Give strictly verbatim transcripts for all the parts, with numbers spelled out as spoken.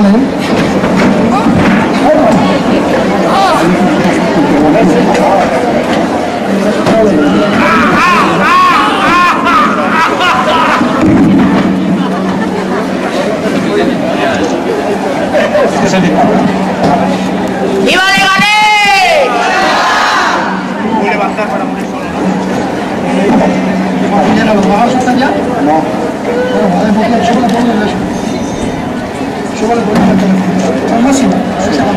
vale. ¡Viva Leganés! Voy a levantar para morir solo. ¿Mañana los vas a soltar ya? No. Bueno, vale, pues súbale por el eso. Súbale por el teléfono. Al máximo. A ver si la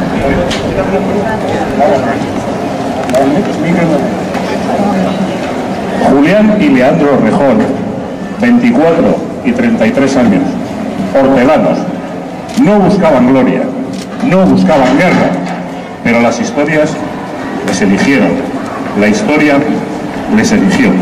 podemos. Julián y Leandro Rejón, veinticuatro y treinta y tres años, hortelanos, no buscaban gloria, no buscaban guerra, pero las historias les eligieron, la historia les eligió.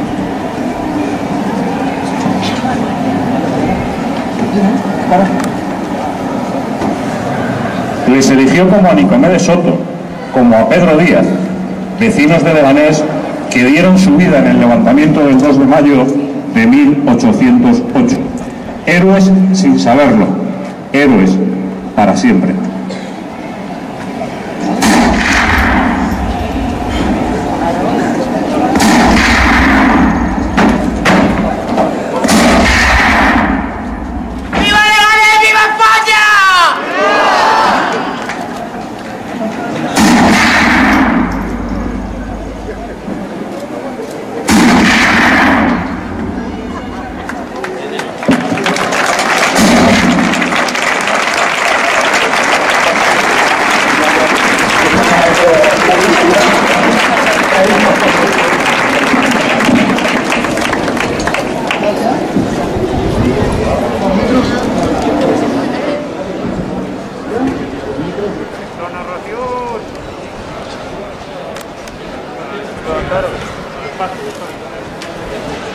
Les eligió como a Nicomedes Soto, como a Pedro Díaz, vecinos de Leganés que dieron su vida en el levantamiento del dos de mayo de mil ochocientos ocho. Héroes sin saberlo, héroes para siempre. Claro, fácil, fácil.